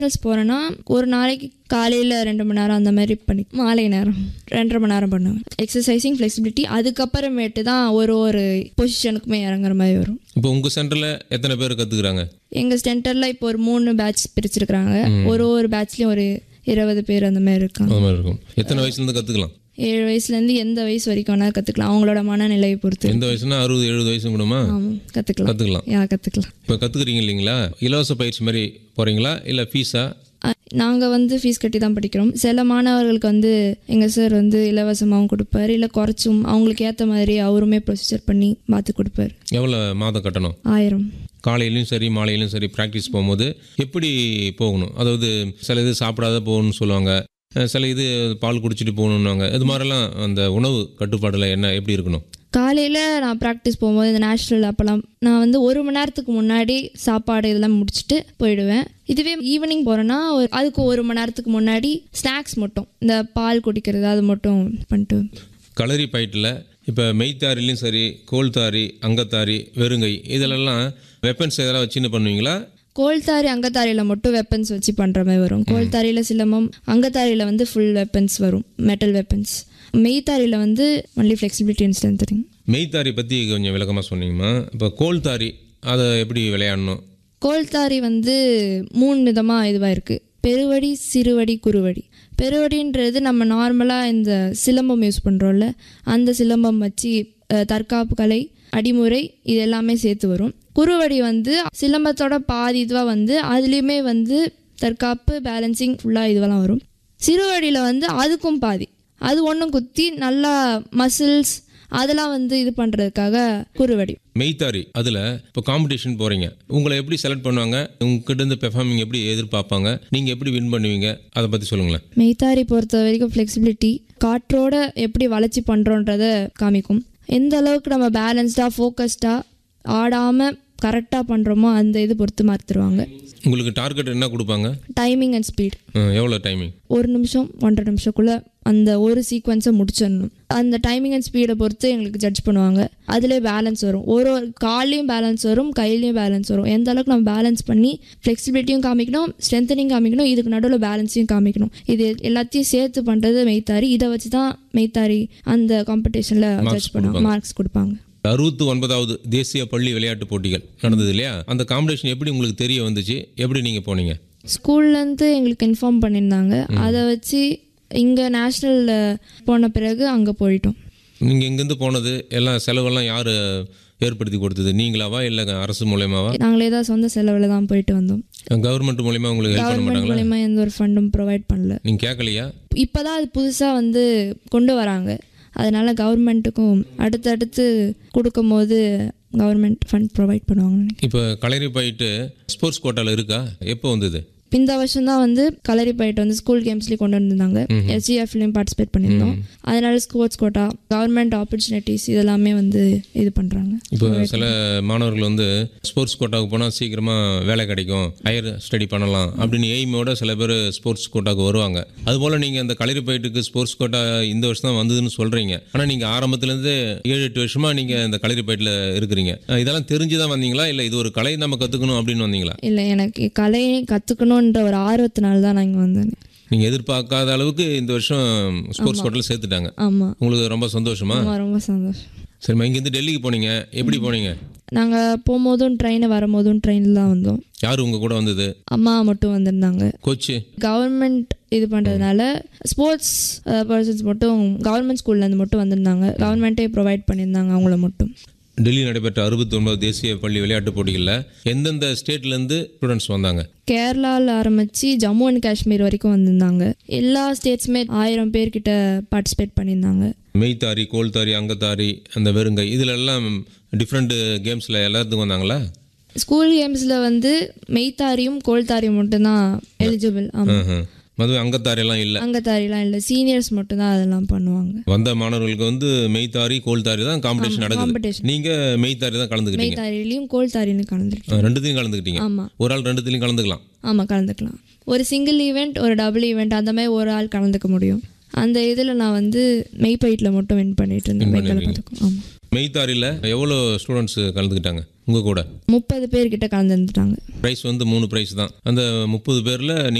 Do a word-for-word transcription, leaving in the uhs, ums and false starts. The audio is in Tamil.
போகிறேன்னா ஒரு நாளைக்கு காலையில் ரெண்டு மணி நேரம் அந்த மாதிரி பண்ணி மாலை நேரம் ரெண்டரை மணி நேரம் பண்ணுவேன். எக்ஸசைசிங், ஃப்ளெக்சிபிலிட்டி, அதுக்கப்புறமேட்டு தான் ஒரு ஒரு பொசிஷனுக்குமே இறங்குற மாதிரி வரும். இப்போ உங்கள் சென்டரில் எத்தனை பேர் கற்றுக்குறாங்க? எங்கள் சென்டரில் இப்போ ஒரு மூணு பேட்ச் பிரிச்சிருக்கிறாங்க. ஒரு ஒரு பேட்ச்லேயும் ஒரு இருபது பேர் அந்த மாதிரி இருக்காங்க. அந்த மாதிரி இருக்கும். எத்தனை வயசுலேருந்து கற்றுக்கலாம்? ஏழு வயசுலேருந்து எந்த வயசு வரைக்கும் வேணால் கற்றுக்கலாம், அவங்களோட மனநிலையை பொறுத்து. எந்த வயசுனா அறுபது எழுபது வயசு கூடமா? ஆமாம், கற்றுக்கலாம் கற்றுக்கலாம். யா கற்றுக்கலாம். இப்போ கற்றுக்குறீங்க இல்லைங்களா? இலவச பயிற்சி மாதிரி போகிறீங்களா இல்லை ஃபீஸா? நாங்கள் வந்து ஃபீஸ் கட்டி தான் படிக்கிறோம். சில மாணவர்களுக்கு வந்து எங்கள் சார் வந்து இலவசமாகவும் கொடுப்பாரு, இல்லை குறைச்சும் அவங்களுக்கு ஏற்ற மாதிரி அவருமே ப்ரொசீஜர் பண்ணி பார்த்து கொடுப்பாரு. எவ்வளோ மாதம் கட்டணும்? ஆயிரம். காலையிலையும் சரி மாலையிலையும் சரி ப்ராக்டிஸ் போகும்போது எப்படி போகணும்? அதாவது சில இது சாப்பிடாத போகணும்னு சொல்லுவாங்க, சில இது பால் குடிச்சிட்டு போகணுன்னாங்க. இது மாதிரிலாம் அந்த உணவு கட்டுப்பாடில் என்ன எப்படி இருக்கணும்? காலையில் நான் ப்ராக்டிஸ் போகும்போது இந்த நேஷ்னல் அப்போலாம் நான் வந்து ஒரு மணி நேரத்துக்கு முன்னாடி சாப்பாடு இதெல்லாம் முடிச்சுட்டு போயிடுவேன். இதுவே ஈவினிங் போகிறேன்னா ஒரு அதுக்கு ஒரு மணி நேரத்துக்கு முன்னாடி ஸ்நாக்ஸ் மட்டும், இந்த பால் குடிக்கிறது அது மட்டும் பண்ணிட்டு. களரி பயிட்டில் இப்போ மெய்த்தாரிலையும் சரி, கோல்தாரி, அங்கத்தாரி, வெறுங்கை, இதிலெல்லாம் வெப்பன்ஸ் எதெல்லாம் வச்சுன்னு பண்ணுவீங்களா? கோல்தாரி அங்கத்தாரியில் மட்டும் வெப்பன்ஸ் வச்சு பண்ணுற மாதிரி வரும். கோல்தாரியில் சிலம்பம், அங்கத்தாரியில் வந்து ஃபுல் வெப்பன்ஸ் வரும், மெட்டல் வெப்பன்ஸ். மெய்தாரியில் வந்து ஒன்லி ஃப்ளெக்சிபிலிட்டி அண்ட் ஸ்ட்ரென்தனிங். மெய்தாரி பற்றி கொஞ்சம் விளக்கமாக சொன்னீங்கம்மா. இப்போ கோல்தாரி அதை எப்படி விளையாடணும்? கோல்தாரி வந்து மூணு விதமாக இதுவாக இருக்குது. பெருவடி, சிறுவடி, குறுவடி. பெருவடின்றது நம்ம நார்மலாக இந்த சிலம்பம் யூஸ் பண்ணுறோம்ல, அந்த சிலம்பம் வச்சு தற்காப்பு கலை, அடிமுறை இது எல்லாமே சேர்த்து வரும். குறுவடி வந்து சிலம்பத்தோட பாதி இதுவாக வந்து அதுலேயுமே வந்து தற்காப்பு, பேலன்சிங் ஃபுல்லாக இதுவெல்லாம் வரும். சிறுவடியில் வந்து அதுக்கும் பாதி, அது ஒன்றும் குத்தி நல்லா மசில்ஸ் அதெல்லாம் வந்து இது பண்ணுறதுக்காக குறுவடி. மெய்தாரி அதில் இப்போ காம்படிஷன் போகிறீங்க, உங்களை எப்படி செலக்ட் பண்ணுவாங்க? உங்ககிட்ட இருந்து பெர்ஃபார்மிங் எப்படி எதிர்பார்ப்பாங்க? நீங்கள் எப்படி வின் பண்ணுவீங்க? அதை பற்றி சொல்லுங்களேன். மெய்தாரி பொறுத்த வரைக்கும் ஃப்ளெக்சிபிலிட்டி, காற்றோட எப்படி வளர்ச்சி பண்ணுறோன்றதை காமிக்கும். எந்த அளவுக்கு நம்ம பேலன்ஸ்டாக ஃபோக்கஸ்டாக ஆடாமல் கரெக்டாக பண்ணுறோமோ அந்த இது பொறுத்து மாற்றிடுவாங்க. உங்களுக்கு டார்கெட் என்ன கொடுப்பாங்க? Timing and speed. எவ்வளோ டைமிங்? ஒரு நிமிஷம் ஒன்றரை நிமிஷக்குள்ளே அந்த ஒரு சீக்வன்ஸை முடிச்சிடணும். அந்த டைமிங் அண்ட் ஸ்பீடை பொறுத்து எங்களுக்கு ஜட்ஜ் பண்ணுவாங்க. அதிலே பேலன்ஸ் வரும், ஒரு ஒரு கால்லையும் பேலன்ஸ் வரும், கையிலையும் பேலன்ஸ் வரும். எந்த அளவுக்கு நம்ம பேலன்ஸ் பண்ணி ஃப்ளெக்சிபிலிட்டியும் காமிக்கணும், ஸ்ட்ரென்தனிங் காமிக்கணும், இதுக்கு நடுவில் பேலன்ஸையும் காமிக்கணும். இது எல்லாத்தையும் சேர்த்து பண்ணுறது மெய்தாரி. இதை வச்சு தான் மெய்தாரி அந்த காம்படிஷனில் ஜட்ஜ் பண்ணுவாங்க, மார்க்ஸ் கொடுப்பாங்க. அறுபத்தி ஒன்பதாவது தேசிய பள்ளி விளையாட்டு போட்டிகள் நடந்தது இல்லையா? அந்த காம்படிஷன் எப்படி உங்களுக்கு தெரிய வந்துச்சு? எப்படி நீங்கள் போனீங்க? ஸ்கூல்லேருந்து எங்களுக்கு இன்ஃபார்ம் பண்ணியிருந்தாங்க. அதை வச்சு இங்கே நேஷ்னலில் போன பிறகு அங்கே போயிட்டோம். நீங்கள் இங்கேருந்து போனது எல்லாம் செலவெல்லாம் யார் ஏற்படுத்தி கொடுத்தது? நீங்களாவா இல்லை அரசு மூலயமாவா? நாங்களே தான் சொந்த செலவில் தான் போயிட்டு வந்தோம். கவர்மெண்ட் மூலயமா உங்களுக்கு ஹெல்ப் பண்ண மாட்டாங்களா? மூலயமா எந்த ஒரு ஃபண்டும் ப்ரொவைட் பண்ணல. நீங்கள் கேட்கலையா? இப்போ தான் அது புதுசாக வந்து கொண்டு வராங்க, அதனால் கவர்மெண்ட்டுக்கும் அடுத்தடுத்து கொடுக்கும் போது கவர்மெண்ட் ஃபண்ட் ப்ரொவைட் பண்ணுவாங்க. இப்போ களரி போயிட்டு ஸ்போர்ட்ஸ் கோட்டாவில் இருக்கா? எப்போ வந்தது? இந்த வருஷம் தான் வந்து களரி போயிட்டு வந்து ஸ்கூல் கேம்ஸ்லேயும் கொண்டு வந்திருந்தாங்க. எஸ்ஜிஎஃப்லையும் பார்ட்டிசிபேட் பண்ணியிருந்தோம். அதனால ஸ்போர்ட்ஸ் கோட்டா, கவர்மெண்ட் ஆப்பர்ச்சுனிட்டிஸ் இதெல்லாமே வந்து இது பண்ணுறாங்க. இப்போ சில மாணவர்கள் வந்து ஸ்போர்ட்ஸ் கோட்டாவுக்கு போனால் சீக்கிரமாக வேலை கிடைக்கும், ஹையர் ஸ்டடி பண்ணலாம் அப்படின்னு எய்மோட சில பேர் ஸ்போர்ட்ஸ் கோட்டாவுக்கு வருவாங்க. அதுபோல் நீங்கள் அந்த களரி போயிட்டுக்கு ஸ்போர்ட்ஸ் கோட்டா இந்த வருஷம் தான் வந்ததுன்னு சொல்கிறீங்க. ஆனால் நீங்கள் ஆரம்பத்துலேருந்து ஏழு எட்டு வருஷமாக நீங்கள் இந்த களரி போயிட்டில் இருக்கிறீங்க. இதெல்லாம் தெரிஞ்சு தான் வந்தீங்களா இல்லை இது ஒரு கலை நம்ம கற்றுக்கணும் அப்படின்னு வந்தீங்களா? இல்லை, எனக்கு கலையை கற்றுக்கணும் ஒரு ஆர்வத்தினால தான் நான் இங்கே வந்தேன். நீங்கள் எதிர்பார்க்காத அளவுக்கு இந்த வருஷம் ஸ்போர்ட்ஸ் கோட்டாவில் சேர்த்துட்டாங்க. ஆமாம். உங்களுக்கு ரொம்ப சந்தோஷமா? ரொம்ப சந்தோஷம். சரிம்மா, இங்கேருந்து டெல்லிக்கு போனீங்க, எப்படி போனீங்க? நாங்கள் போகும்போதும் ட்ரெயின், வரும்போதும் ட்ரெயினில் தான் வந்தோம். யார் உங்கள் கூட வந்தது? அம்மா மட்டும் வந்திருந்தாங்க. கோச்சு கவர்மெண்ட் இது பண்ணுறதுனால ஸ்போர்ட்ஸ் பர்சன்ஸ் மட்டும் கவர்மெண்ட் ஸ்கூல்லேருந்து மட்டும் வந்திருந்தாங்க. கவர்மெண்ட்டே ப்ரொவைட் பண்ணியிருந்தாங்க அவங்கள மட்டும். டெல்லி நடைபெற்ற அறுபத்தி ஒன்பது தேசிய பள்ளி விளையாட்டுப் போட்டிகளில் எந்தெந்த ஸ்டேட்லேருந்து ஸ்டூடெண்ட்ஸ் வந்தாங்க? கேரளாவில் ஆரம்பித்து ஜம்மு அண்ட் காஷ்மீர் வரைக்கும் வந்திருந்தாங்க. எல்லா ஸ்டேட்ஸுமே ஆயிரம் பேர்கிட்ட பார்ட்டிசிபேட் பண்ணியிருந்தாங்க. மெய்தாரி, கோல்தாரி, அங்கத்தாரி, அந்த வெறுங்கை இதிலெல்லாம் டிஃப்ரெண்ட் கேம்ஸில் எல்லாத்துக்கும் வந்தாங்களா? ஸ்கூல் கேம்ஸில் வந்து மெய்தாரியும் கோல்தாரியும் மட்டும்தான் எலிஜிபிள். ஆமாம். மதுவே அங்கத்தாரியெல்லாம் இல்லை? அங்கத்தாரியெல்லாம் இல்லை, சீனியர்ஸ் மட்டும்தான் அதெல்லாம் பண்ணுவாங்க. வந்த மாணவர்களுக்கு வந்து மெய்தாரி, கோல்தாரி தான் காம்படிஷன் நடக்குது. நீங்கள் மெய்தாரி தான் கலந்துக்கிட்டீங்க? மெய்தாரிலையும் கோல்தாரிலையும் கலந்துக்கிட்டீங்க? ரெண்டுத்தையும் கலந்துக்கிட்டீங்க? ஆமாம். ஒரு ஆள் ரெண்டுத்துலையும் கலந்துக்கலாம்? ஆமாம், கலந்துக்கலாம். ஒரு சிங்கிள் ஈவெண்ட், ஒரு டபுள் ஈவெண்ட் அந்த மாதிரி ஒரு ஆள் கலந்துக்க முடியும். அந்த இதில் நான் வந்து மெய்பயிட்டில் மட்டும் வின் பண்ணிட்டு இருந்தேன். ஆமாம். மெய்த்தாரியில் எவ்வளோ ஸ்டூடெண்ட்ஸ் கலந்துக்கிட்டாங்க உங்கள் கூட? முப்பது பேர்கிட்ட கலந்துட்டாங்க. ப்ரைஸ் வந்து மூணு ப்ரைஸ் தான். அந்த முப்பது பேரில்